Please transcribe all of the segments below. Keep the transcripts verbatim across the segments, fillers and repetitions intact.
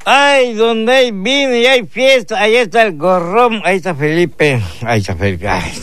Ay, donde hay vino y hay fiesta, ahí está el gorrón, ahí está Felipe, ahí está Felipe, ay.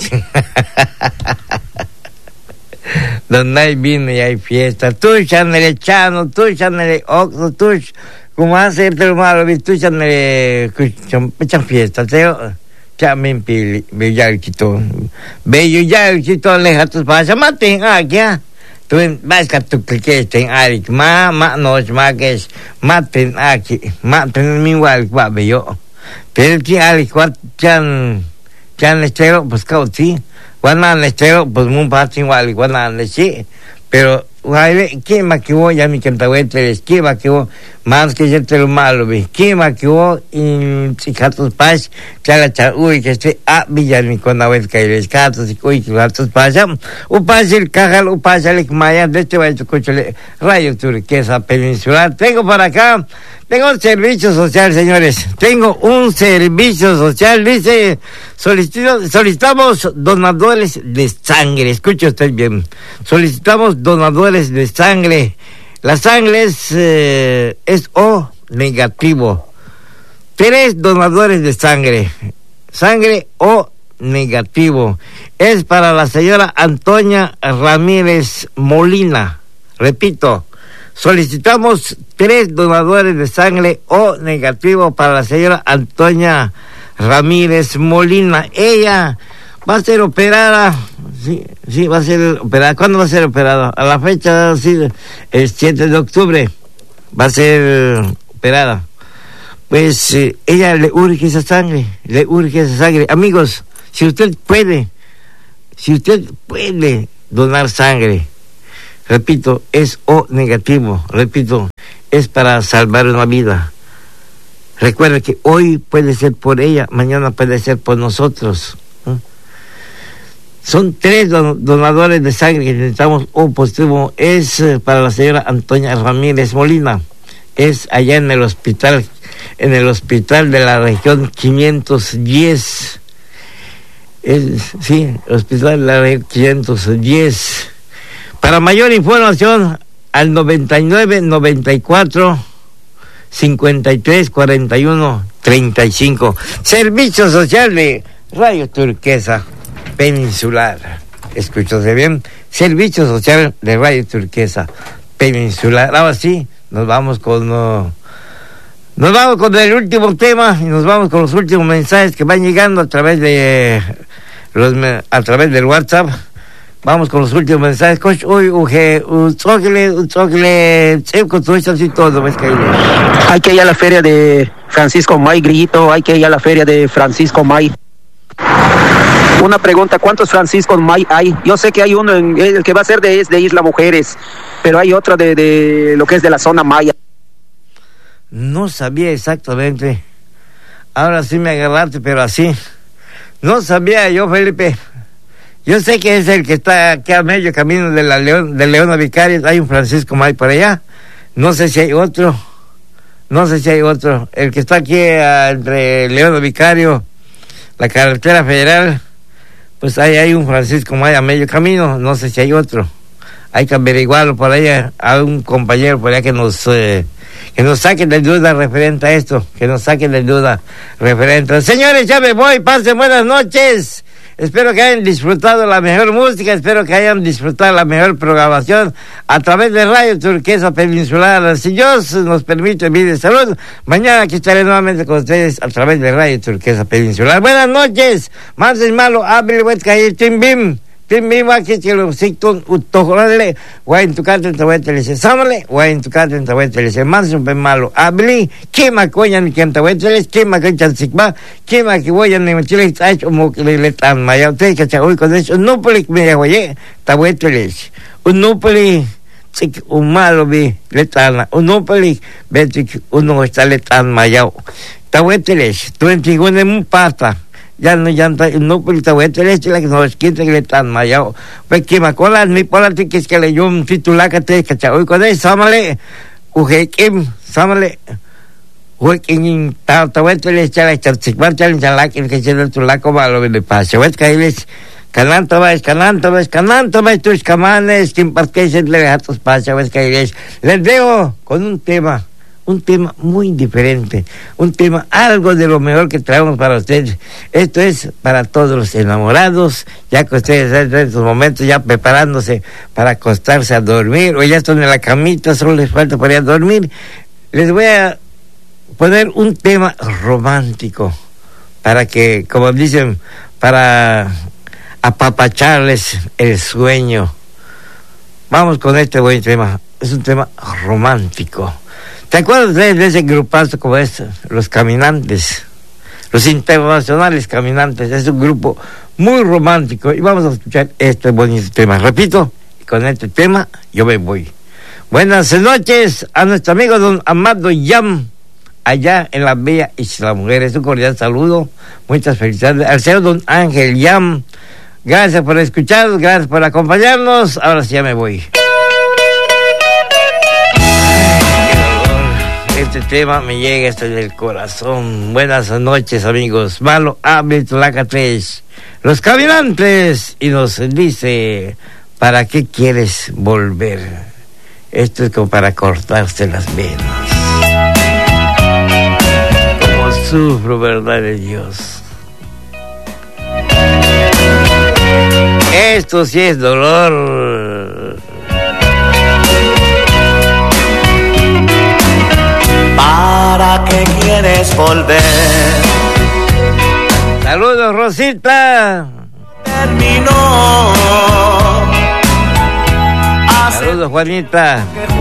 Donde hay vino y hay fiesta, tú chanele chano, tú chanele oxo, tú, como hace el malo, tú chanele, echan fiesta, teo, chamin pili, bello chito, bello ya chito, aleja tus pasas, maten, ah, ya. Tu vas ka tu keken arik ma ma nos ma kes maten aki maten mingwal kwa beyo pero ki arik kwa chan chan lechero pues kauti wana lechero pues mun patin wali wana lechi pero wale ki ma ki wo ya mi kentawete ki ma ki wo más que yo te lo malo vi ki ma ki wo in chikatos pas chala cha uy que este a villar mi con la vez que les catos y uy que gatos pasam u pasil cajal u pasal maya de este va tu coche Radio Turquesa Peninsular. Tengo para acá, tengo un servicio social, señores, tengo un servicio social, dice solicito, solicitamos donadores de sangre, escuche usted bien, solicitamos donadores de sangre. La sangre es, eh, es O negativo. Tres donadores de sangre. Sangre O negativo. Es para la señora Antonia Ramírez Molina. Repito, solicitamos tres donadores de sangre O negativo para la señora Antonia Ramírez Molina. Ella va a ser operada. Sí, sí, va a ser operada. ¿Cuándo va a ser operada? A la fecha, sí, el siete de octubre va a ser operada. Pues eh, ella le urge esa sangre, le urge esa sangre. Amigos, si usted puede, si usted puede donar sangre, repito, es O negativo, repito, es para salvar una vida. Recuerda que hoy puede ser por ella, mañana puede ser por nosotros. Son tres don- donadores de sangre que necesitamos O positivo. Es eh, para la señora Antonia Ramírez Molina. Es allá en el hospital, en el hospital de la región quinientos diez. Es, sí, el hospital de la región quinientos diez. Para mayor información, al noventa y nueve, noventa y cuatro, cincuenta y tres, cuarenta y uno, treinta y cinco. Servicio social de Radio Turquesa Peninsular. Escúchase bien, Servicio Social de Radio Turquesa Peninsular. Ahora sí, nos vamos con uh, nos vamos con el último tema y nos vamos con los últimos mensajes que van llegando a través de los a través del WhatsApp. Vamos con los últimos mensajes. Coach, uy, uje, uzogle, uzogle, con todo eso así todo, ves que hay que ir a la feria de Francisco May, Grillito, hay que ir a la feria de Francisco May. Una pregunta, ¿cuántos Francisco May hay? Yo sé que hay uno, en, el que va a ser de, es de Isla Mujeres, pero hay otro de, de lo que es de la zona maya. No sabía exactamente. Ahora sí me agarraste, pero así. No sabía yo, Felipe. Yo sé que es el que está aquí a medio camino de la León, de León a Vicarios. Hay un Francisco May por allá. No sé si hay otro. No sé si hay otro. El que está aquí uh, entre León a Vicario, la carretera federal, pues ahí hay un Francisco May a medio camino. No sé si hay otro. Hay que averiguarlo por allá. Hay un compañero por allá que nos eh, que nos saquen de duda referente a esto. Que nos saquen de duda referente a... Señores, ya me voy. Pasen buenas noches. Espero que hayan disfrutado la mejor música, espero que hayan disfrutado la mejor programación a través de Radio Turquesa Peninsular. Si Dios nos permite vida y salud, mañana aquí estaré nuevamente con ustedes a través de Radio Turquesa Peninsular. Buenas noches, más es malo, hable, voy a caer, tim bim, tim bim, aquí que lo sicton, utojorale, voy en tu casa, te voy a telecer, sámale, voy en tu casa, te voy a telecer, más es malo, hable, que me coñan, que te voy a telecer, que me coñan, sigma, que me que voy a nemechile, ha hecho como que le tan maya, usted que se hoy con eso, no puede que me oye, te voy a telecer, no puede, un malo vi, le tan, no puede, ver que uno está le tan maya, te voy a telecer, tú en tigón en un pasta. Ya no, ya no, pues te voy a tener la que nos quita que le tan mayao. Pues que me colan, mi pola, que es que le yo un titular que te cachao. Y con eso, sámale, ujequim, sámale, ujequim, te voy a tener la charchicbar, la que se le tula como a lo que le pasa. Ves que ahí les cananta, ves, cananta, ves, cananta, ves tus camanes, que en parte se le deja tus pasas, ves que ahí les. Les dejo con un tema. un tema muy diferente, un tema algo de lo mejor que traemos para ustedes. Esto es para todos los enamorados, ya que ustedes están en estos momentos ya preparándose para acostarse a dormir, o ya están en la camita, solo les falta para ir a dormir. Les voy a poner un tema romántico, para que, como dicen, para apapacharles el sueño. Vamos con este buen tema, es un tema romántico. ¿Te acuerdas de ese grupazo como es Los Caminantes? Los Internacionales Caminantes, es un grupo muy romántico, y vamos a escuchar este bonito tema. Repito, con este tema yo me voy. Buenas noches a nuestro amigo don Amado Yam, allá en la bella Isla Mujeres. Un cordial saludo, muchas felicidades al señor don Ángel Yam. Gracias por escucharnos, gracias por acompañarnos. Ahora sí ya me voy. Este tema me llega hasta el corazón. Buenas noches, amigos. Malo Habit Lacates, Los Caminantes, y nos dice: ¿para qué quieres volver? Esto es como para cortarse las venas. Como sufro, verdad de Dios. Esto sí es dolor. ¿Para qué quieres volver? Saludos, Rosita. Terminó. Saludos, Juanita.